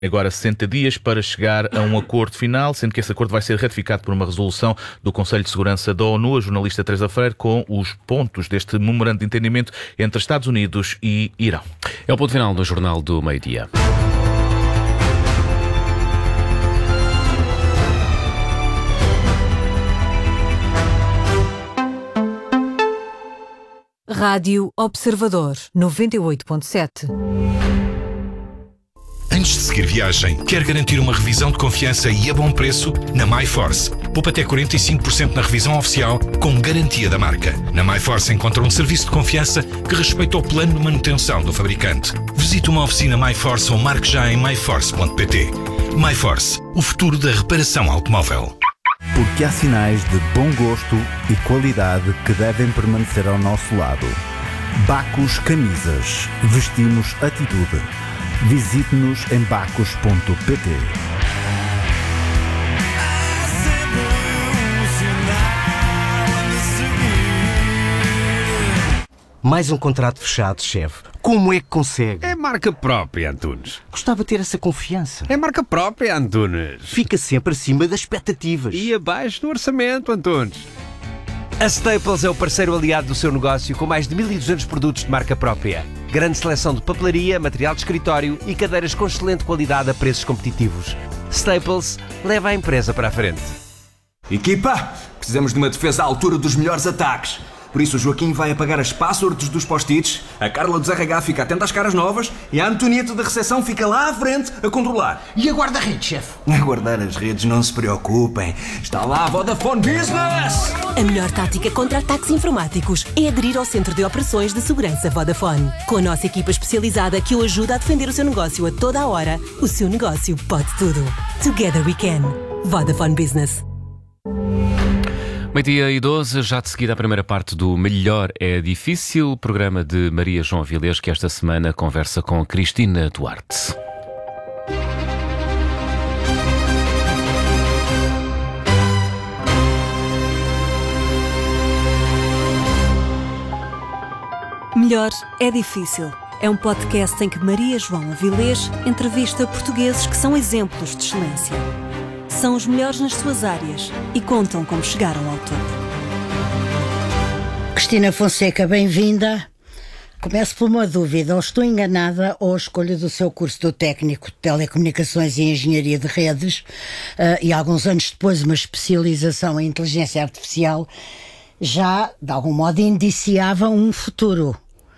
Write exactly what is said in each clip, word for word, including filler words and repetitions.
Agora sessenta dias para chegar a um acordo final, sendo que esse acordo vai ser ratificado por uma resolução do Conselho de Segurança da ONU. A jornalista Teresa Freire com os pontos deste memorando de entendimento entre Estados Unidos e Irão. É o ponto final do Jornal do Meio-Dia. Rádio Observador, noventa e oito ponto sete. Antes de seguir viagem, quer garantir uma revisão de confiança e a bom preço? Na MyForce. Poupa até quarenta e cinco por cento na revisão oficial, com garantia da marca. Na MyForce encontra um serviço de confiança que respeita o plano de manutenção do fabricante. Visite uma oficina MyForce ou marque já em my force ponto p t. MyForce, o futuro da reparação automóvel. Porque há sinais de bom gosto e qualidade que devem permanecer ao nosso lado. Bacos Camisas. Vestimos atitude. Visite-nos em bacos ponto p t. Mais um contrato fechado, chefe. Como é que consegue? É marca própria, Antunes. Gostava de ter essa confiança. É marca própria, Antunes. Fica sempre acima das expectativas. E abaixo do orçamento, Antunes. A Staples é o parceiro aliado do seu negócio com mais de mil e duzentos produtos de marca própria. Grande seleção de papelaria, material de escritório e cadeiras com excelente qualidade a preços competitivos. Staples leva a empresa para a frente. Equipa, precisamos de uma defesa à altura dos melhores ataques. Por isso o Joaquim vai apagar as passwords dos post-its, a Carla dos R H fica atenta às caras novas e a Antonieta da recepção fica lá à frente a controlar. E a guarda-redes, chefe? A guardar as redes, não se preocupem. Está lá a Vodafone Business! A melhor tática contra ataques informáticos é aderir ao Centro de Operações de Segurança Vodafone. Com a nossa equipa especializada que o ajuda a defender o seu negócio a toda a hora, o seu negócio pode tudo. Together we can. Vodafone Business. Meio-dia e doze, já de seguida a primeira parte do Melhor é Difícil, programa de Maria João Avilés, que esta semana conversa com Cristina Duarte. Melhor é Difícil. É um podcast em que Maria João Avilés entrevista portugueses que são exemplos de excelência. São os melhores nas suas áreas e contam como chegaram ao topo. Cristina Fonseca, bem-vinda. Começo por uma dúvida. Ou estou enganada ou a escolha do seu curso do técnico de Telecomunicações e Engenharia de Redes uh, e alguns anos depois uma especialização em Inteligência Artificial já, de algum modo, indiciava um futuro.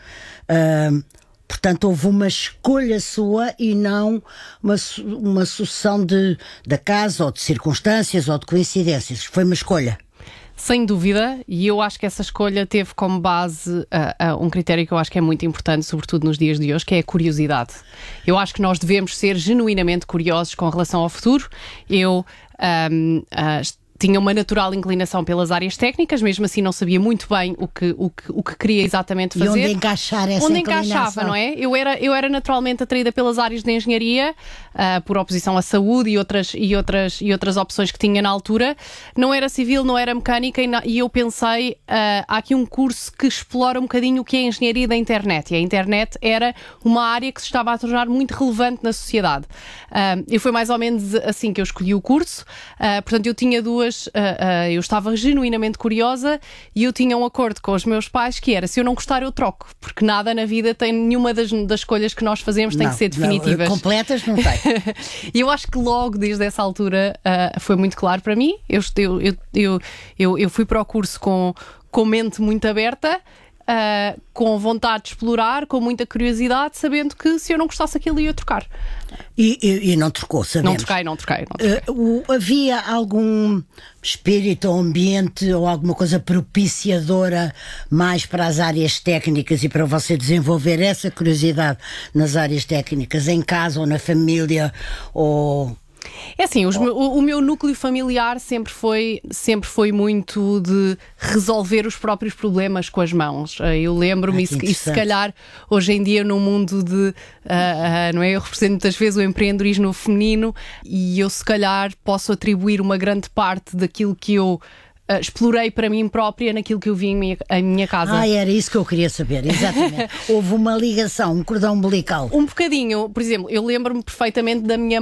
Uh, Portanto, houve uma escolha sua e não uma, uma sucessão de, de acaso ou de circunstâncias ou de coincidências. Foi uma escolha. Sem dúvida, e eu acho que essa escolha teve como base uh, uh, um critério que eu acho que é muito importante, sobretudo nos dias de hoje, que é a curiosidade. Eu acho que nós devemos ser genuinamente curiosos com relação ao futuro. Eu um, uh, tinha uma natural inclinação pelas áreas técnicas, mesmo assim não sabia muito bem o que, o que, o que queria exatamente fazer. E onde encaixar essa onde inclinação? encaixava, não é? Eu era, eu era naturalmente atraída pelas áreas de engenharia, uh, por oposição à saúde e outras, e, outras, e outras opções que tinha na altura. Não era civil, não era mecânica e, na, e eu pensei, uh, há aqui um curso que explora um bocadinho o que é a engenharia da internet. E a internet era uma área que se estava a tornar muito relevante na sociedade. Uh, e foi mais ou menos assim que eu escolhi o curso. Uh, portanto, eu tinha duas... Uh, uh, eu estava genuinamente curiosa e eu tinha um acordo com os meus pais que era, se eu não gostar eu troco, porque nada na vida tem, nenhuma das, das escolhas que nós fazemos tem não, que ser definitivas. Não, completas não tem. E eu acho que logo desde essa altura uh, foi muito claro para mim. Eu, eu, eu, eu, eu, eu fui para o curso com, com mente muito aberta, Uh, com vontade de explorar, com muita curiosidade, sabendo que se eu não gostasse aquilo ia trocar. E, e, e não trocou, sabemos. Não troquei, não troquei. Não troquei. Uh, o, havia algum espírito ou ambiente ou alguma coisa propiciadora mais para as áreas técnicas e para você desenvolver essa curiosidade nas áreas técnicas, em casa ou na família ou... É assim, os, o, o meu núcleo familiar sempre foi, sempre foi muito de resolver os próprios problemas com as mãos. Eu lembro-me, ah, e se calhar hoje em dia no mundo de, uh, uh, não é? Eu represento muitas vezes o empreendedorismo feminino e eu se calhar posso atribuir uma grande parte daquilo que eu uh, explorei para mim própria naquilo que eu vi em minha, em minha casa. Ah, era isso que eu queria saber, exatamente. Houve uma ligação, um cordão umbilical. Um bocadinho, por exemplo, eu lembro-me perfeitamente da minha